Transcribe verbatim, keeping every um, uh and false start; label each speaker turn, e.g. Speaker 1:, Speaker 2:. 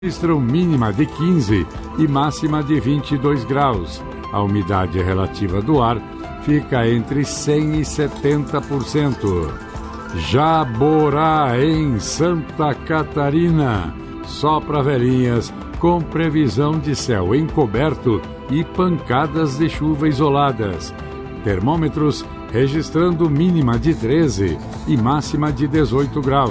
Speaker 1: registram mínima de quinze e máxima de vinte e dois graus. A umidade relativa do ar fica entre cem e setenta por cento. Jaborá, em Santa Catarina. Só para velhinhas, com previsão de céu encoberto e pancadas de chuva isoladas. Termômetros registrando mínima de treze e máxima de dezoito graus.